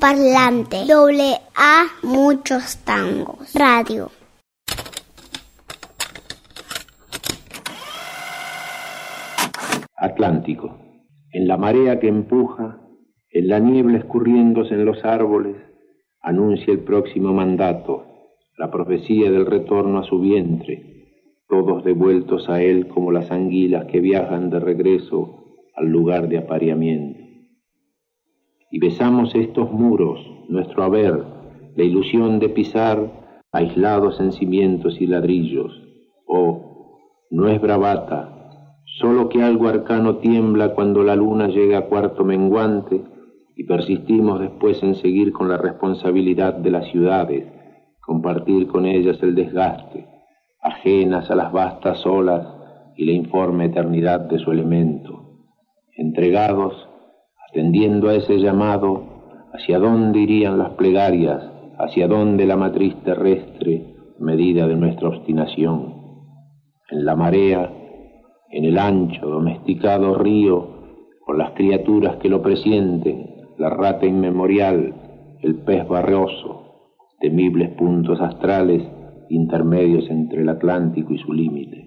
parlante. AA Muchos Tangos. Radio. Atlántico. En la marea que empuja, en la niebla escurriéndose en los árboles, anuncia el próximo mandato, la profecía del retorno a su vientre, todos devueltos a él como las anguilas que viajan de regreso al lugar de apareamiento. Y besamos estos muros, nuestro haber, la ilusión de pisar aislados en cimientos y ladrillos. Oh, no es bravata, solo que algo arcano tiembla cuando la luna llega a cuarto menguante y persistimos después en seguir con la responsabilidad de las ciudades, compartir con ellas el desgaste, ajenas a las vastas olas y la informe eternidad de su elemento, entregados, atendiendo a ese llamado, hacia dónde irían las plegarias, hacia dónde la matriz terrestre, medida de nuestra obstinación. En la marea, en el ancho, domesticado río, con las criaturas que lo presienten, la rata inmemorial, el pez barroso, temibles puntos astrales intermedios entre el Atlántico y su límite.